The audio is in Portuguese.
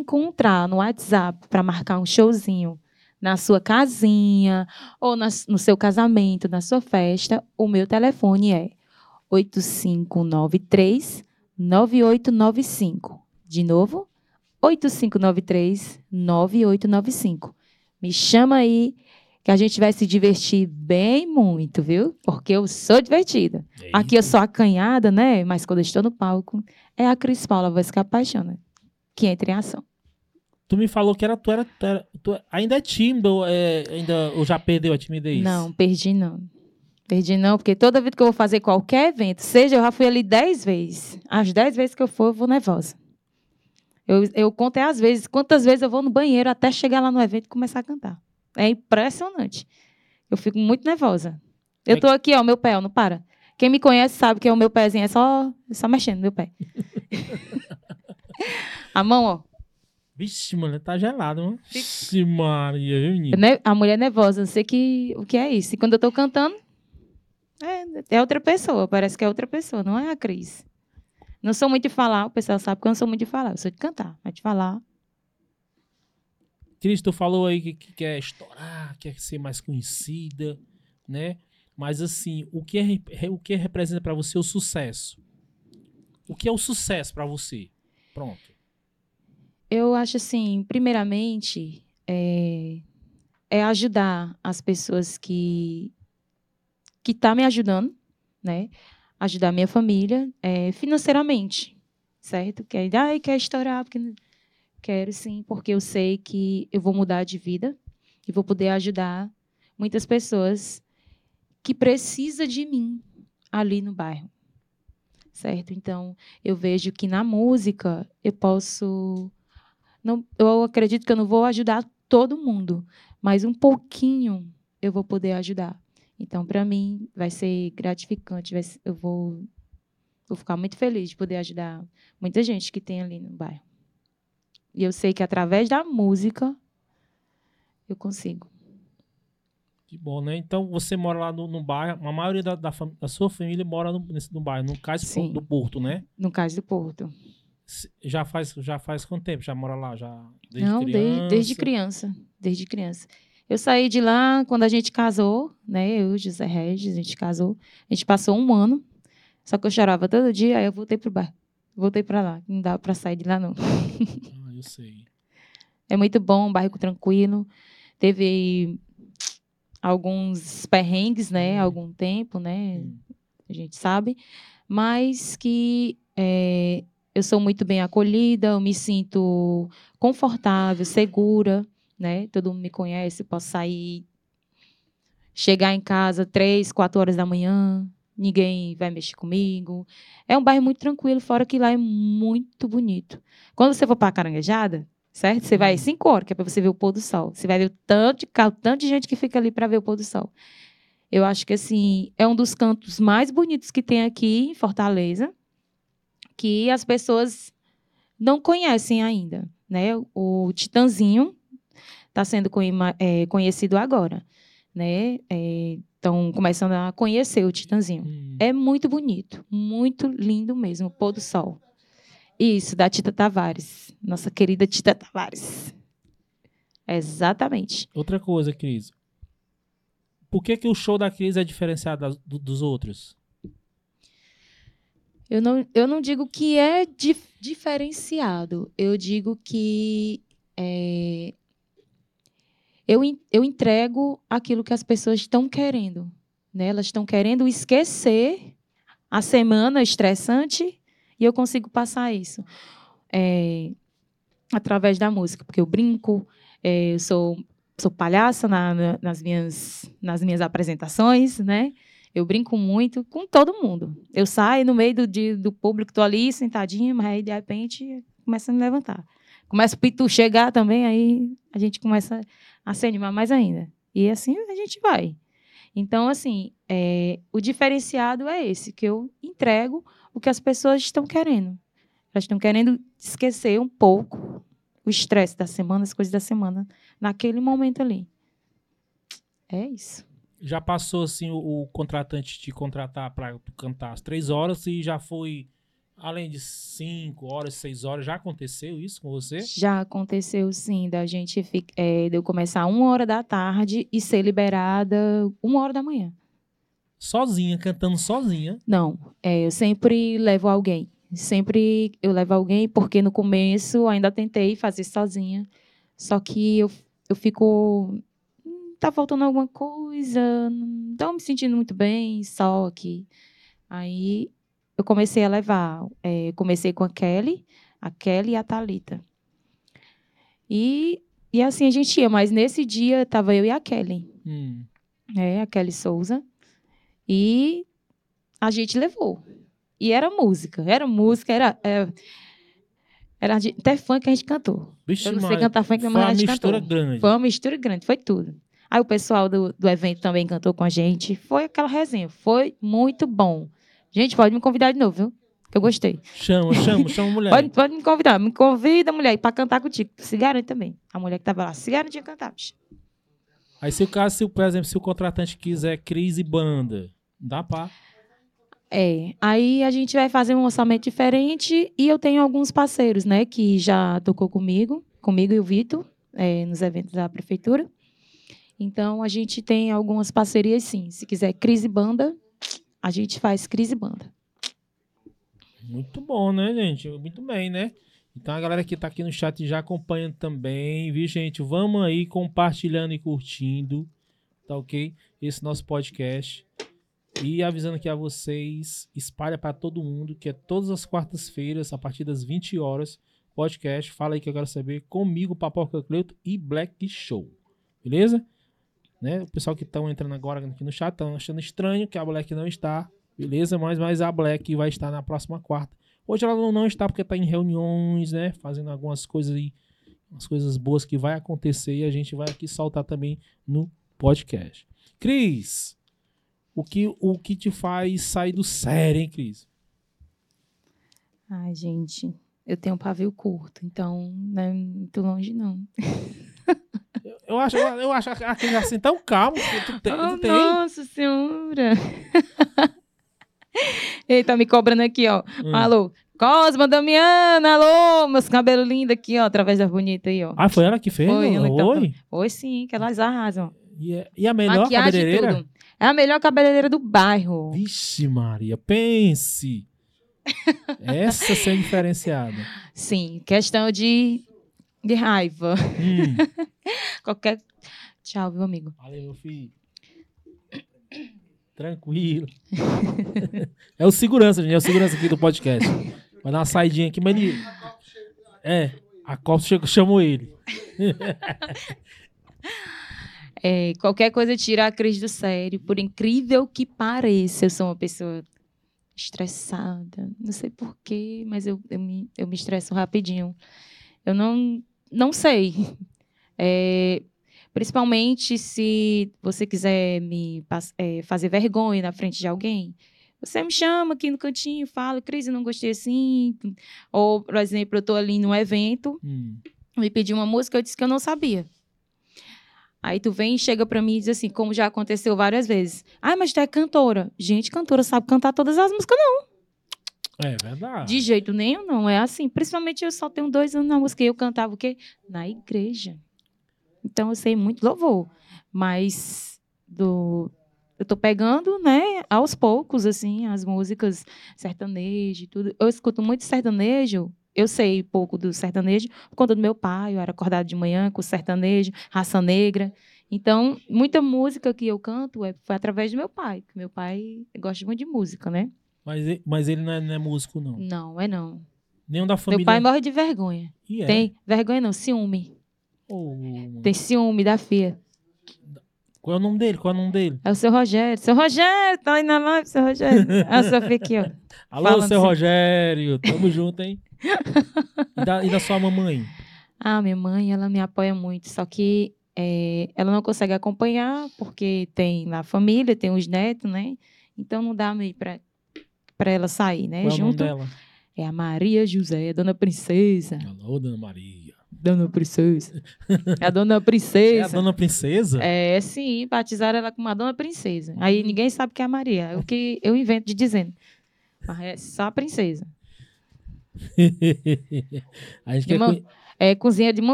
encontrar no WhatsApp para marcar um showzinho na sua casinha ou no seu casamento, na sua festa, o meu telefone é 8593-9895. De novo, 8593-9895. Me chama aí que a gente vai se divertir bem muito, viu? Porque eu sou divertida. Eita. Aqui eu sou acanhada, né? Mas quando eu estou no palco, é a Cris Paula, a voz que apaixona, que entra em ação. Tu me falou que tu ainda é tímido, ou já perdeu a timidez? Não, perdi não. Perdi não, porque toda vez que eu vou fazer qualquer evento, seja, eu já fui ali 10 vezes. As 10 vezes que eu for, eu vou nervosa. Eu contei as vezes, quantas vezes eu vou no banheiro até chegar lá no evento e começar a cantar. É impressionante. Eu fico muito nervosa. Eu tô aqui, ó, meu pé, ó, não para. Quem me conhece sabe que é o meu pezinho, é só mexendo no meu pé. A mão, ó. Vixe, mano, tá gelado, mano. Vixe, Maria, viu, menino? A mulher nervosa, não sei o que é isso. E quando eu tô cantando, é outra pessoa, parece que é outra pessoa, não é a Cris. Não sou muito de falar, o pessoal sabe que eu não sou muito de falar, eu sou de cantar, mas de falar. Cris, tu falou aí que quer estourar, quer ser mais conhecida, né? Mas assim, o que representa pra você o sucesso? O que é o sucesso pra você? Pronto. Eu acho assim, primeiramente, é ajudar as pessoas que tá me ajudando, né? Ajudar minha família financeiramente, certo? Quer estourar, porque quero sim, porque eu sei que eu vou mudar de vida e vou poder ajudar muitas pessoas que precisam de mim ali no bairro, certo? Então, eu vejo que na música eu posso... eu acredito que eu não vou ajudar todo mundo, mas um pouquinho eu vou poder ajudar. Então, para mim, vai ser gratificante. Eu vou ficar muito feliz de poder ajudar muita gente que tem ali no bairro. E eu sei que, através da música, eu consigo. Que bom, né? Então, você mora lá no bairro, a maioria da sua família mora no bairro, no caso Sim. do Porto, né? No caso do Porto. Já faz quanto tempo? Já mora lá? Desde Não, criança? desde criança. Desde criança. Eu saí de lá quando a gente casou, né? Eu e o José Regis, a gente casou. A gente passou 1 ano. Só que eu chorava todo dia, aí eu voltei pro bairro. Voltei para lá. Não dá para sair de lá, não. Eu sei. É muito bom, um bairro tranquilo. Teve alguns perrengues, né? Algum tempo, né? A gente sabe. Mas que eu sou muito bem acolhida, eu me sinto confortável, segura, né? Todo mundo me conhece, posso sair, chegar em casa 3, 4 horas da manhã, ninguém vai mexer comigo. É um bairro muito tranquilo, fora que lá é muito bonito. Quando você for para a Caranguejada, certo? Você vai 5 horas, que é para você ver o pôr do sol. Você vai ver o tanto de carro, tanto de gente que fica ali para ver o pôr do sol. Eu acho que assim é um dos cantos mais bonitos que tem aqui em Fortaleza, que as pessoas não conhecem ainda, né? O Titanzinho está sendo conhecido agora, né? Estão começando a conhecer o Titanzinho. É muito bonito, muito lindo mesmo, o pôr do sol. Isso, da Tita Tavares, nossa querida Tita Tavares. Exatamente. Outra coisa, Cris. Por que o show da Cris é diferenciado dos outros? Eu não digo que é diferenciado. Eu digo que eu entrego aquilo que as pessoas estão querendo, né? Elas estão querendo esquecer a semana estressante e eu consigo passar isso através da música, porque eu brinco, eu sou palhaça nas minhas apresentações, né? Eu brinco muito com todo mundo. Eu saio no meio do público, estou ali sentadinha, mas aí, de repente, começa a me levantar. Começa o pitu chegar também, aí a gente começa a se animar mais ainda. E assim a gente vai. Então, assim, o diferenciado é esse, que eu entrego o que as pessoas estão querendo. Elas estão querendo esquecer um pouco o estresse da semana, as coisas da semana, naquele momento ali. É isso. Já passou, assim, o contratante te contratar para cantar às 3 horas e já foi Além de 5 horas, 6 horas, já aconteceu isso com você? Já aconteceu, sim, de eu começar 1h da tarde e ser liberada 1h da manhã. Sozinha, cantando sozinha? Não, eu sempre levo alguém. Sempre eu levo alguém, porque no começo ainda tentei fazer sozinha. Só que eu fico... Tá faltando alguma coisa, não estou me sentindo muito bem, só aqui. Aí eu comecei a levar. Comecei com a Kelly e a Thalita. E assim a gente ia, mas nesse dia estava eu e a Kelly. A Kelly Souza. E a gente levou. E era música, era até funk que a gente cantou. Vixe, eu não sei cantar funk, mas a gente cantou. Foi uma mistura grande. Foi uma mistura grande, foi tudo. Aí o pessoal do evento também cantou com a gente. Foi aquela resenha, foi muito bom. Gente, pode me convidar de novo, viu? Que eu gostei. Chama, mulher. Pode me convidar. Me convida, mulher, para cantar contigo. Se garante também. A mulher que estava lá, se garantia cantar. Aí, por exemplo, se o contratante quiser Cris e banda, dá pra... Aí a gente vai fazer um orçamento diferente e eu tenho alguns parceiros, né, que já tocou comigo e o Vitor, nos eventos da prefeitura. Então, a gente tem algumas parcerias, sim. Se quiser Cris e banda, a gente faz Cris e banda. Muito bom, né, gente? Muito bem, né? Então, a galera que tá aqui no chat já acompanha também, viu, gente? Vamos aí compartilhando e curtindo, tá ok? Esse nosso podcast. E avisando aqui a vocês, espalha para todo mundo, que é todas as quartas-feiras, a partir das 20 horas, podcast. Fala aí que eu quero saber, comigo, Papoca Cleuto e Black Show. Beleza? Né? O pessoal que estão entrando agora aqui no chat estão achando estranho que a Black não está. Beleza? Mas a Black vai estar na próxima quarta. Hoje ela não está porque está em reuniões, né? Fazendo algumas coisas aí, umas coisas boas que vai acontecer e a gente vai aqui soltar também no podcast. Cris, o que te faz sair do sério, hein, Cris? Ai, gente, eu tenho um pavio curto, então não é muito longe, não. Eu acho aquele assim tão calmo que tu tem. Nossa Senhora! Ele tá me cobrando aqui, ó. Alô, Cosma, Damiana, alô, meus cabelos lindos aqui, ó, através da bonita aí, ó. Ah, foi ela que fez? Foi, ela que tá... Oi? Oi, sim, que elas arrasam. E a melhor maquiagem cabeleireira? Tudo. É a melhor cabeleireira do bairro. Vixe, Maria, pense. Essa ser diferenciada. Sim, questão de raiva. Qualquer... Tchau, viu, amigo? Valeu, meu filho. Tranquilo. É o segurança, gente. É o segurança aqui do podcast. Vai dar uma saidinha aqui, mas ele... a Costa chamou ele. Qualquer coisa tira a Cris do sério. Por incrível que pareça, eu sou uma pessoa estressada. Não sei porquê, mas eu me estresso rapidinho. Eu não sei. Principalmente se você quiser me fazer vergonha na frente de alguém, você me chama aqui no cantinho, fala, Cris, eu não gostei assim. Ou, por exemplo, eu estou ali num evento, me pediu uma música, eu disse que eu não sabia. Aí tu vem e chega para mim e diz assim, como já aconteceu várias vezes. Mas tu é cantora. Gente, cantora sabe cantar todas as músicas, não. É verdade. De jeito nenhum, não. É assim. Principalmente eu só tenho 2 anos na música e eu cantava o quê? Na igreja. Então, eu sei muito louvor, mas eu estou pegando, né, aos poucos, assim, as músicas sertanejo e tudo. Eu escuto muito sertanejo, eu sei pouco do sertanejo, por conta do meu pai, eu era acordada de manhã com sertanejo, raça negra. Então, muita música que eu canto foi através do meu pai, porque meu pai gosta muito de música, né? Mas ele não é músico, não? Não, não. Nenhum da família? Meu pai morre de vergonha. Tem vergonha não, ciúme. Tem ciúme da filha. Qual é o nome dele? É o seu Rogério. Seu Rogério, tá aí na live, seu Rogério. A Sofia aqui, ó. Alô, seu Rogério. Tamo junto, hein? E da sua mamãe? Minha mãe, ela me apoia muito. Só que ela não consegue acompanhar, porque tem na família, tem os netos, né? Então não dá meio pra ela sair, né? Qual é o nome dela? É a Maria José, Dona Princesa. Alô, Dona Maria. Dona Princesa. É a Dona Princesa. É a Dona Princesa? Sim. Batizaram ela como a Dona Princesa. Aí ninguém sabe que é a Maria. É o que eu invento de dizendo. Mas é só a princesa. A gente De quer mão, cozinha de mão